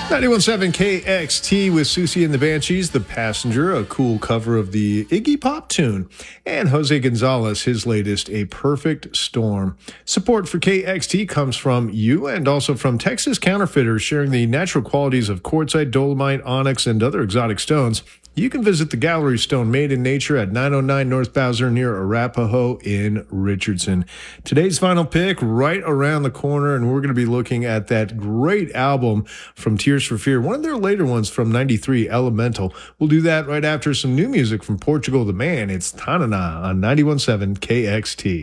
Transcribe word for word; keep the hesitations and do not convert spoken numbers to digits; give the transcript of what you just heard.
ninety-one point seven K X T with Susie and the Banshees, The Passenger, a cool cover of the Iggy Pop tune. And Jose Gonzalez, his latest, A Perfect Storm. Support for K X T comes from you and also from Texas Counterfeiters, sharing the natural qualities of quartzite, dolomite, onyx, and other exotic stones. You can visit the Gallery Stone Made in Nature at nine oh nine North Bowser near Arapahoe in Richardson. Today's final pick right around the corner, and we're going to be looking at that great album from Tears for Fear, one of their later ones from ninety-three, Elemental. We'll do that right after some new music from Portugal the Man. It's Tanana on ninety-one point seven K X T.